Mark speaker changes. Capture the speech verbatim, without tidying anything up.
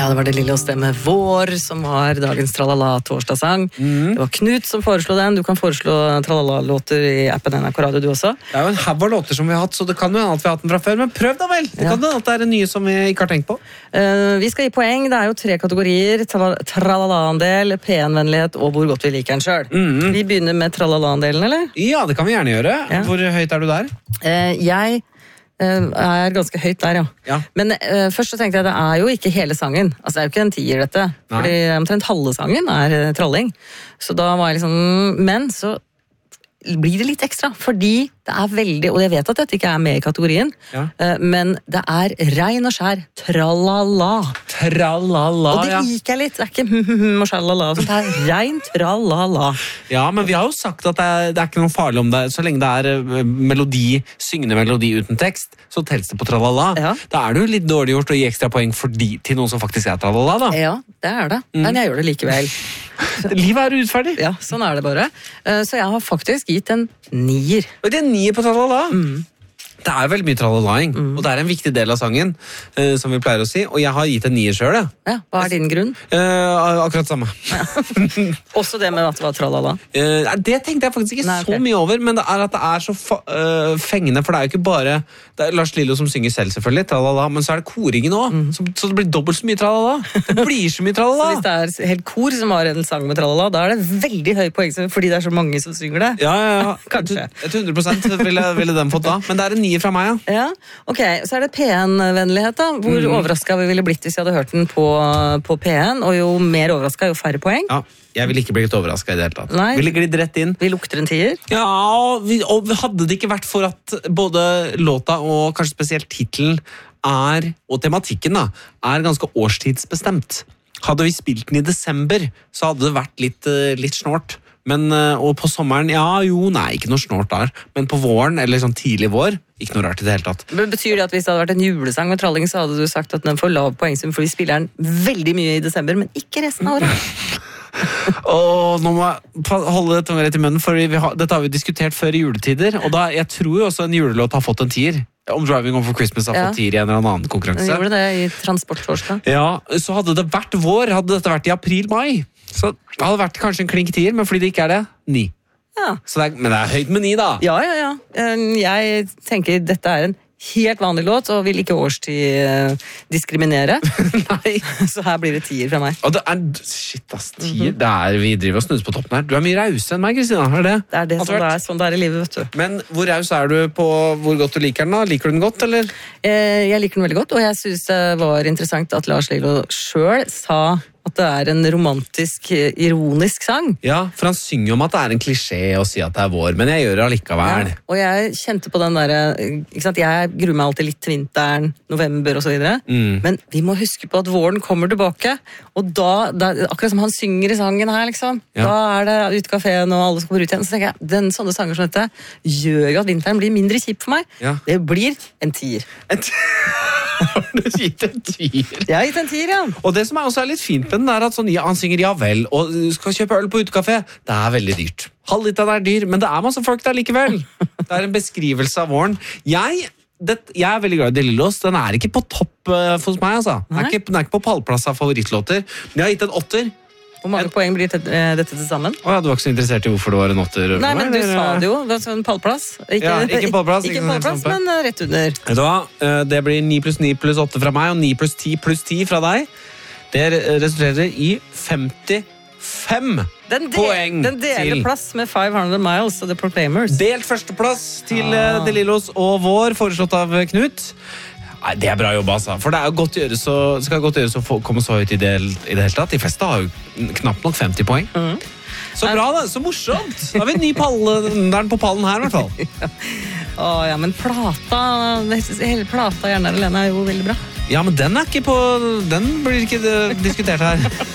Speaker 1: Ja, det var det lille å stemme Vår som var dagens Tralala torsdagssang. Mm. Det var Knut som foreslo den. Du kan foreslå Tralala-låter i appen N R K Radio du også.
Speaker 2: Det er jo en haug av låter som vi har hatt, så det kan jo hende at vi har hatt den fra før, men prøv da vel! Det
Speaker 1: Ja.
Speaker 2: kan jo hende at det er en nye som vi ikke har tenkt på.
Speaker 1: Uh, vi skal gi poeng. Det er jo tre kategorier. Tra- Tralala-andel, P N-vennlighet og hvor godt vi liker den selv.
Speaker 2: Mm.
Speaker 1: Vi begynner med Tralala-andelen, eller?
Speaker 2: Ja, det kan vi gjerne gjøre.
Speaker 1: Ja.
Speaker 2: Hvor høyt er du der?
Speaker 1: Uh, jeg uh, er ganske høyt der, ja.
Speaker 2: Ja.
Speaker 1: Men uh, først så tenkte jeg, det er jo ikke hele sangen. Altså, det er jo ikke en tier, dette.
Speaker 2: Nei.
Speaker 1: Fordi omtrent halve sangen er uh, tralling. Så da var jeg liksom... Men så blir det litt ekstra, fordi det er veldig, og jeg vet at dette ikke er med i kategorien,
Speaker 2: Ja.
Speaker 1: uh, men det er rein og skjær tralala.
Speaker 2: Tralala,
Speaker 1: Og det
Speaker 2: ja.
Speaker 1: liker jeg litt. Det er ikke hm-hm og sjalala. Det er rein tralala.
Speaker 2: Ja, men vi har jo sagt at det er, det er ikke noe farlig om det, så lenge det er eh, melodi, syngende melodi uten tekst, så tels det på tralala.
Speaker 1: Ja.
Speaker 2: Da er det jo litt dårlig gjort å gi ekstra poeng for de, til noen som faktisk er tralala, da.
Speaker 1: Ja, det er det. Men jeg gjør det likevel.
Speaker 2: Livet er urettferdig.
Speaker 1: Ja, sånn er det bare. Uh, Så jeg har faktisk gitt en nier.
Speaker 2: Og det er nier på tralala. Det er veldig mye tralalaing, og det er en viktig del av sangen, eh, som vi pleier å si, og jeg har gitt en nier selv, ja.
Speaker 1: Ja, hva er din grunn?
Speaker 2: Eh, akkurat samme.
Speaker 1: Også det med at det var tralala.
Speaker 2: Eh, nei, det tenkte jeg faktisk ikke
Speaker 1: Nei, ok.
Speaker 2: så mye over, men det er at det er så fa eh, fengende, for det er jo ikke bare det er Lars Lillo som synger selv selvfølgelig, tralala, men så er det koringen også, så, så det blir dobbelt så mye tralala. Det blir så mye
Speaker 1: Så
Speaker 2: tralala.
Speaker 1: hvis det er helt kor som har en sang med tralala, da er det veldig høy poeng fordi det er så mange som synger det.
Speaker 2: Ja, ja, ja.
Speaker 1: Kanskje.
Speaker 2: Et hundre prosent ville, ville den fått da, men det er en nier fra meg, ja.
Speaker 1: Ja, ok, så er det P N-vennlighet da. Hvor overrasket vi ville blitt hvis vi hadde hørt den på, på P N, og jo mer overrasket, jo færre poeng.
Speaker 2: Ja, jeg ville ikke blitt overrasket i det hele tatt.
Speaker 1: Nei.
Speaker 2: Ville glidd rett inn.
Speaker 1: Vi lukter en tier.
Speaker 2: Ja, vi, og hadde det ikke vært for at både låta og kanskje spesielt titelen er, og tematikken da, er ganske årstidsbestemt. Hadde vi spilt den i desember, så hadde det vært litt, eh, litt snort. Men, eh, og på sommeren, ja, jo, nei, ikke noe snort der. Men på våren, eller sånn tidlig vår, ikke noe rart i det hele tatt.
Speaker 1: Men betyr det at hvis det hadde vært en julesang med tralling, så hadde du sagt at den får lav poengsum, for vi spiller den veldig mye i desember, men ikke resten av året.
Speaker 2: Og nå må jeg pa- holde tunga rett i munnen, for vi har, dette har vi diskutert før i juletider, og da, jeg tror jo også en julelåt har fått en tier. Om Driving Home for Christmas har
Speaker 1: Ja.
Speaker 2: fått tier i en eller annen
Speaker 1: Den
Speaker 2: konkurranse.
Speaker 1: gjorde det i transporttorsdag.
Speaker 2: Ja, så hadde det vært vår, hadde dette vært i april-mai. Så det hadde vært kanskje en klink tier, men fordi det ikke er det, ni.
Speaker 1: Ja.
Speaker 2: Så det er, men det er høyt med ni, da.
Speaker 1: Ja, ja, ja. Eh, Jeg tenker dette er en helt vanlig låt, og vil ikke årstid eh, diskriminere.
Speaker 2: Nei.
Speaker 1: Så her blir det tier fra meg.
Speaker 2: Og det er, shit ass, tier. Det er, vi driver og snus på toppen her. Du er mye rausere enn meg, Kristina. Er det?
Speaker 1: Det er det
Speaker 2: Har
Speaker 1: som det
Speaker 2: vært?
Speaker 1: er, sånn det er i livet, vet du.
Speaker 2: Men hvor raus er du på hvor godt du liker den da? Liker du den godt, eller?
Speaker 1: Eh, Jeg liker den veldig godt, og jeg synes det var interessant at Lars Lillo selv sa at det er en romantisk, eh, ironisk sang.
Speaker 2: Ja, for han synger jo om at det er en klisjé å si at det er vår, men jeg gjør det allikevel.
Speaker 1: Ja, og jeg kjente på den der, ikke sant, jeg gruer meg alltid litt til vinteren, november og så videre.
Speaker 2: Mm.
Speaker 1: Men vi må huske på at våren kommer tilbake, og da, da akkurat som han synger i sangen her, liksom,
Speaker 2: Ja.
Speaker 1: da er det ute i kaféen og alle skal ut igjen, så tenker jeg, den sånne sanger som dette gjør jo at vinteren blir mindre kjip for meg.
Speaker 2: Ja.
Speaker 1: Det blir en tier.
Speaker 2: Et... Har du gitt en tier?
Speaker 1: Jeg har gitt en tier, ja.
Speaker 2: Og det som er også er litt fint med den er at sånn, ja, han synger ja vel, og du skal kjøpe øl på utekafé, det er veldig dyrt. Halv liter er dyr, men det er masse folk der likevel. Det er en beskrivelse av våren. Jeg, det, jeg er veldig glad i De Lillos, den er ikke på topp uh, hos meg, altså. Den er,
Speaker 1: Nei.
Speaker 2: ikke, den er ikke på pallplass av favorittlåter, men jeg har gitt en åtter.
Speaker 1: Hvor mange poeng blir det- eh, dette til sammen?
Speaker 2: Åja, du var ikke så interessert i hvorfor det var en åtter?
Speaker 1: Nei, men du
Speaker 2: eller?
Speaker 1: sa det jo, det var sånn pallplass. Ikke,
Speaker 2: Ja, ikke pallplass, ikke
Speaker 1: ikke
Speaker 2: sånn
Speaker 1: pallplass,
Speaker 2: helt
Speaker 1: men eh, rett under.
Speaker 2: Vet du hva? Eh, Det blir ni pluss ni pluss åtte fra meg, og ni pluss ti pluss ti fra deg. Det re- resulterer i femtifem
Speaker 1: Den, del,
Speaker 2: poeng
Speaker 1: den deler
Speaker 2: til.
Speaker 1: plass med five hundred miles og The Proclaimers.
Speaker 2: Delt førsteplass til
Speaker 1: Ah.
Speaker 2: ah. De Lillos og vår, foreslått av Knut. Nei, det er bra jobba, altså. For det er jo godt gjøres å, det skal godt gjøres å få, komme så høyt i det, i det hele tatt. De fleste har jo knapt nok femti poeng.
Speaker 1: Mhm.
Speaker 2: Så bra, da. Så morsomt. Da har vi en ny pallen på pallen her, i hvert fall.
Speaker 1: Å ja, men plata, hele plata Hjernen alene er jo veldig bra.
Speaker 2: Ja, men den er ikke på Den blir ikke eh, diskutert her.